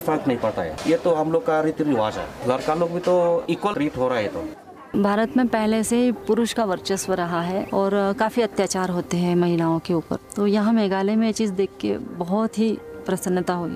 फर्क नहीं पड़ता है, ये तो हम लोग का रीति रिवाज है। लड़का लोग भी तो इक्वल ट्रीट हो रहा है। तो भारत में पहले से ही पुरुष का वर्चस्व रहा है और काफ़ी अत्याचार होते हैं महिलाओं के ऊपर। तो यहाँ मेघालय में ये चीज़ देख के बहुत ही प्रसन्नता हुई।